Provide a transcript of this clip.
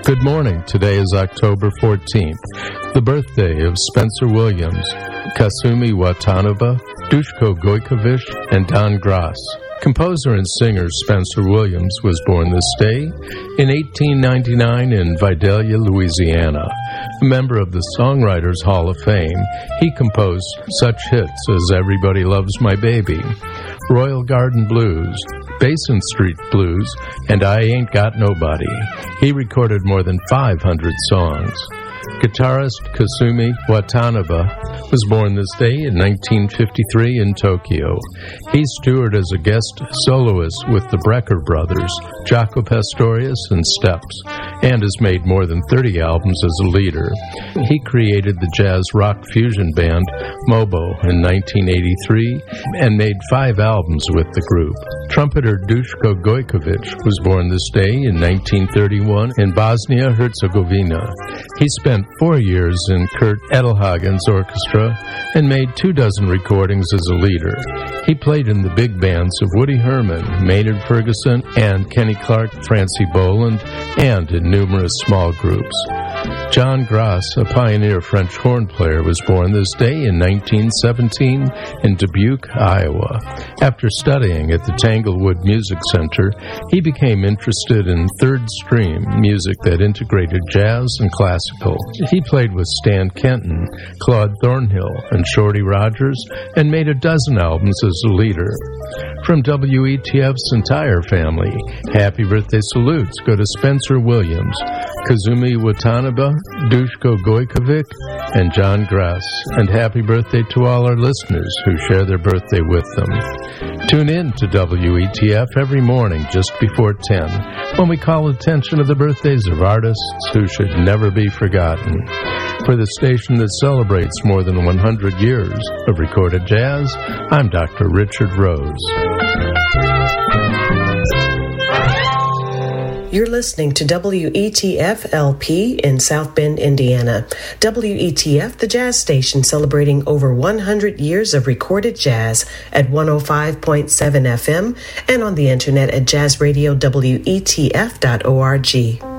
Good morning. Today is October 14th, the birthday of Spencer Williams, Kasumi Watanabe, Duško Gojković, and Don Grass. Composer and singer Spencer Williams was born this day in 1899 in Vidalia, Louisiana. A member of the Songwriters Hall of Fame, he composed such hits as Everybody Loves My Baby, Royal Garden Blues, Basin Street Blues, and I Ain't Got Nobody. He recorded more than 500 songs. Guitarist Kasumi Watanabe was born this day in 1953 in Tokyo. He toured as a guest soloist with the Brecker Brothers, Jaco Pastorius, and Steps, and has made more than 30 albums as a leader. He created the jazz rock fusion band Mobo in 1983 and made 5 albums with the group. Trumpeter Duško Gojković was born this day in 1931 in Bosnia-Herzegovina. He spent 4 years in Kurt Edelhagen's orchestra and made 24 recordings as a leader. He played in the big bands of Woody Herman, Maynard Ferguson, and Kenny Clark, Francie Boland, and in numerous small groups. John Grass, a pioneer French horn player, was born this day in 1917 in Dubuque, Iowa. After studying at the Tanglewood Music Center, he became interested in third stream music that integrated jazz and classical. He played with Stan Kenton, Claude Thornhill, and Shorty Rogers, and made a dozen albums as a leader. From WETF's entire family, happy birthday salutes go to Spencer Williams, Kasumi Watanabe, Duško Gojković, and John Grass. And happy birthday to all our listeners who share their birthday with them. Tune in to WETF every morning just before 10 when we call attention to the birthdays of artists who should never be forgotten. For the station that celebrates more than 100 years of recorded jazz, I'm Dr. Richard Rose. You're listening to WETF LP in South Bend, Indiana. WETF, the jazz station celebrating over 100 years of recorded jazz at 105.7 FM and on the internet at jazzradiowetf.org.